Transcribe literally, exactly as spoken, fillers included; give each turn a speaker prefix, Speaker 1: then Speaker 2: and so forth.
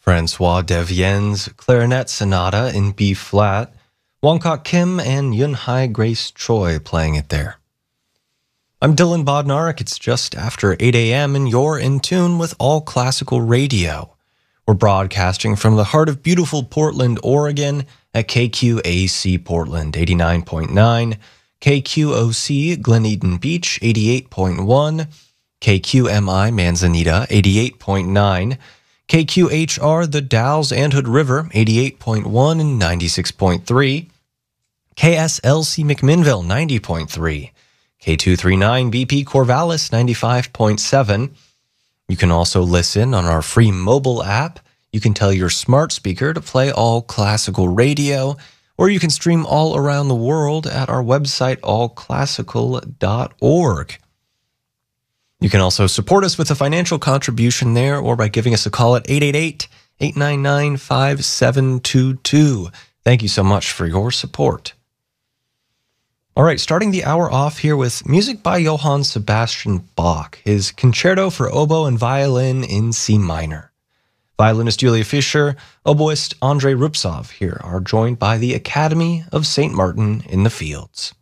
Speaker 1: Francois Devienne's Clarinet Sonata in B-flat, Wong-Kok Kim and Yun-Hai Grace Choi playing it there. I'm Dylan Bodnar. It's just after eight a.m. and you're in tune with All Classical Radio. We're broadcasting from the heart of beautiful Portland, Oregon at K Q A C Portland eighty-nine point nine, K Q O C Glen Eden Beach eighty-eight point one, K Q M I Manzanita eighty-eight point nine, K Q H R The Dalles and Hood River eighty-eight point one and ninety-six point three, K S L C McMinnville ninety point three, K two thirty-nine B P Corvallis ninety-five point seven. You can also listen on our free mobile app. You can tell your smart speaker to play All Classical Radio, or you can stream all around the world at our website, all classical dot org. You can also support us with a financial contribution there, or by giving us a call at eight eight eight, eight nine nine, five seven two two. Thank you so much for your support. All right, starting the hour off here with music by Johann Sebastian Bach, his Concerto for Oboe and Violin in C minor. Violinist Julia Fischer, oboist Andrei Rubtsov here are joined by the Academy of Saint Martin in the Fields.